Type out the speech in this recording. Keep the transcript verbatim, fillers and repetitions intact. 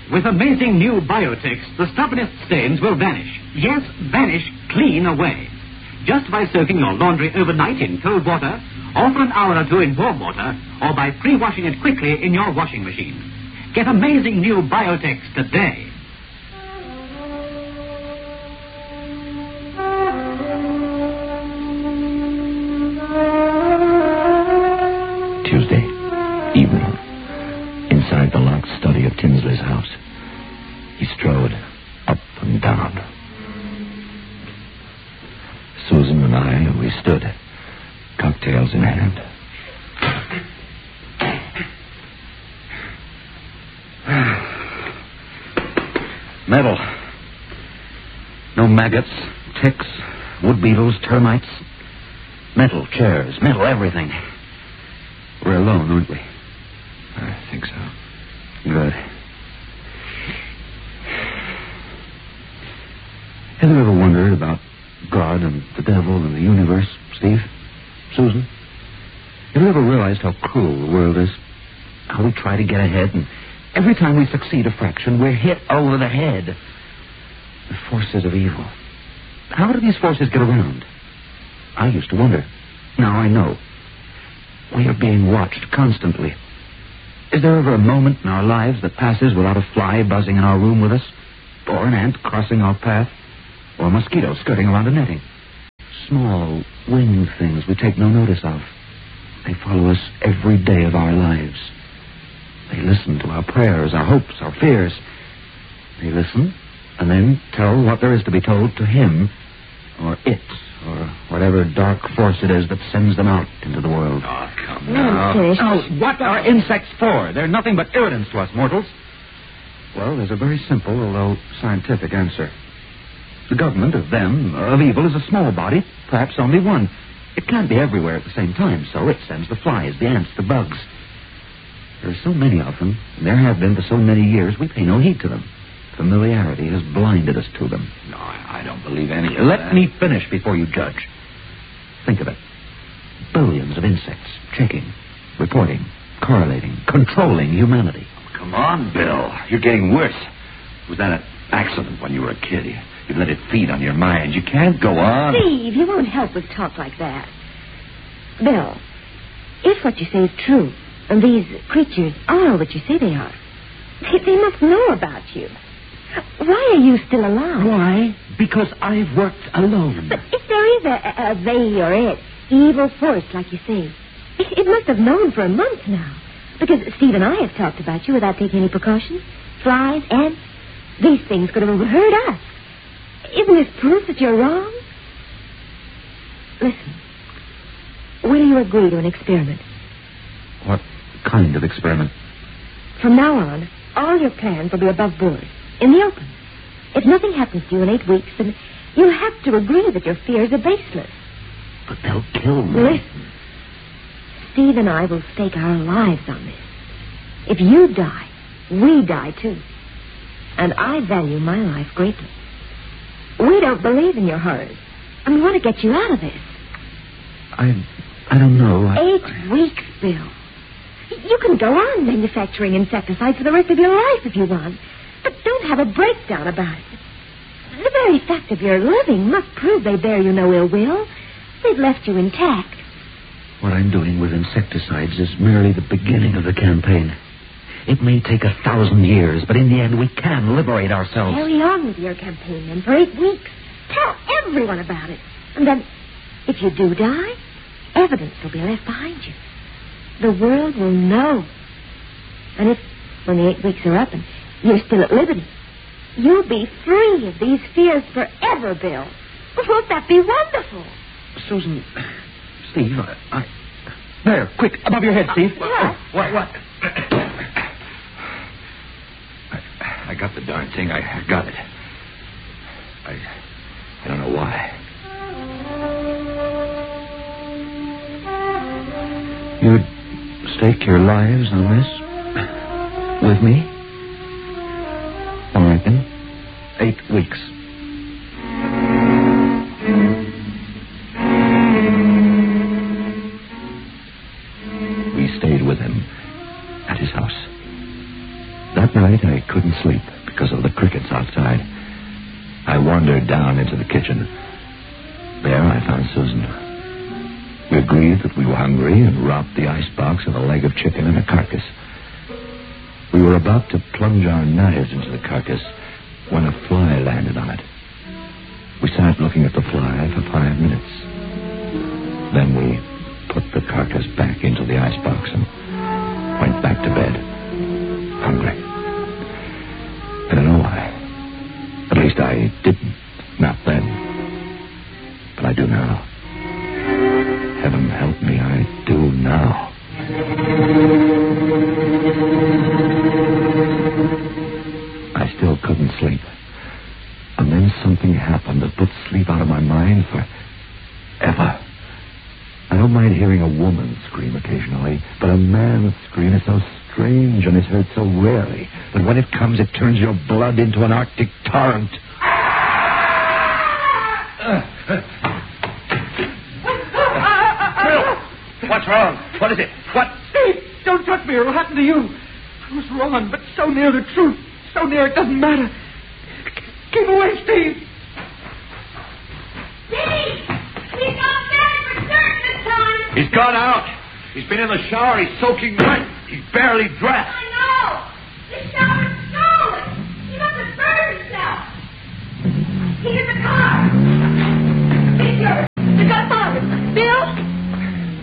With amazing new Biotex, the stubbornest stains will vanish. Yes, vanish clean away. Just by soaking your laundry overnight in cold water, or for an hour or two in warm water, or by pre-washing it quickly in your washing machine. Get amazing new Biotex today. Tuesday evening, inside the locked study of Tinsley's house. He strode up and down. Susan and I, we stood, cocktails in hand. Metal. No maggots, ticks, wood beetles, termites. Metal chairs, metal everything. We're alone, aren't we? I think so. Good. Have you ever wondered about God and the devil and the universe, Steve? Susan? Have you ever realized how cruel the world is? How we try to get ahead, and every time we succeed a fraction, we're hit over the head. The forces of evil. How do these forces get around? I used to wonder. Now I know. We are being watched constantly. Is there ever a moment in our lives that passes without a fly buzzing in our room with us? Or an ant crossing our path? Or a mosquito skirting around a netting? Small, winged things we take no notice of. They follow us every day of our lives. They listen to our prayers, our hopes, our fears. They listen, and then tell what there is to be told to him, or it, or whatever dark force it is that sends them out into the world. Oh, come now. Oh, what are insects for? They're nothing but irritants to us mortals. Well, there's a very simple, although scientific answer. The government of them, of evil, is a small body, perhaps only one. It can't be everywhere at the same time, so it sends the flies, the ants, the bugs. There are so many of them, and there have been for so many years, we pay no heed to them. Familiarity has blinded us to them. No, I, I don't believe any of Let that. me finish before you judge. Think of it. Billions of insects checking, reporting, correlating, controlling humanity. Come on, Bill. You're getting worse. Was that an accident when you were a kid? You, you let it feed on your mind. You can't go on. Steve, you won't help with talk like that. Bill, if what you say is true, and these creatures are what you say they are, they, they must know about you. Why are you still alive? Why? Because I've worked alone. But if there is a, a they or it, evil force, like you say, it, it must have known for a month now. Because Steve and I have talked about you without taking any precautions. Flies, ants, these things could have hurt us. Isn't this proof that you're wrong? Listen, will you agree to an experiment? What kind of experiment? From now on, all your plans will be above board, in the open. If nothing happens to you in eight weeks, then you'll have to agree that your fears are baseless. But they'll kill me. Listen, Steve and I will stake our lives on this. If you die, we die too. And I value my life greatly. We don't believe in your horrors, and we want to get you out of this. I, I don't know. I, Eight I... weeks, Bill. You can go on manufacturing insecticides for the rest of your life if you want, but don't have a breakdown about it. The very fact of your living must prove they bear you no ill will. They've left you intact. What I'm doing with insecticides is merely the beginning of the campaign. It may take a thousand years, but in the end we can liberate ourselves. Carry on with your campaign then for eight weeks. Tell everyone about it. And then, if you do die, evidence will be left behind you. The world will know. And if, when the eight weeks are up and you're still at liberty, you'll be free of these fears forever, Bill. Won't that be wonderful? Susan, Steve, I... I... There, quick, above your head, Steve. Uh, what? Oh, what, what? I, I got the darn thing. I, I got it. I, I don't know why. You'd stake your lives on this? With me? All right, then. Eight weeks. We stayed with him at his house. That night, I couldn't sleep because of the crickets outside. I wandered down into the kitchen. There I found Susan. We agreed that we were hungry and robbed the icebox of a leg of chicken and a carcass. We were about to plunge our knives into the carcass when a fly landed on it. We sat looking at the fly for five minutes. Then we put the carcass back into the icebox and went back to bed, hungry. I don't know why. At least I didn't, not then. But I do now. Heaven help me, I do now. I still couldn't sleep. And then something happened that put sleep out of my mind for ever. I don't mind hearing a woman scream occasionally, but a man's scream is so strange and is heard so rarely that when it comes, it turns your blood into an Arctic torrent. Bill, what's wrong? What is it? What? Steve, don't touch me or it'll happen to you. I was wrong, but so near the truth. So near it doesn't matter. Keep away, Steve. Steve! He's not dead for certain this time. He's gone out. He's been in the shower. He's soaking wet. He's barely dressed.